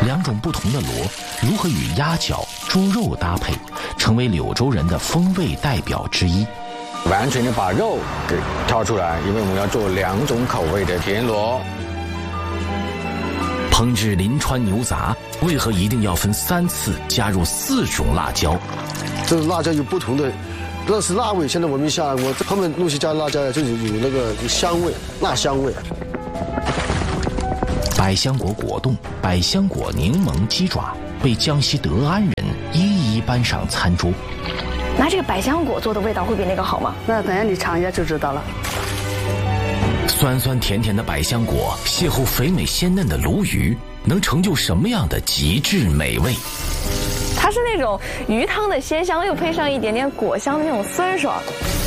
两种不同的螺如何与鸭脚、猪肉搭配，成为柳州人的风味代表之一。 完全的把肉给挑出来，因为我们要做2种口味的田螺。 烹制临川牛杂，为何一定要分3次加入4种辣椒？ 这个辣椒有不同的，那是辣味。现在我们下他们陆续加辣椒呀，就是有那个香味，辣香味。 百香果果冻、百香果柠檬鸡爪被江西德安人一一搬上餐桌。 那这个百香果做的味道会比那个好吗？ 那等下你尝一下就知道了。 酸酸甜甜的百香果邂逅肥美鲜嫩的鲈鱼，能成就什么样的极致美味？ 它是那种鱼汤的鲜香，又配上一点点果香的那种酸爽，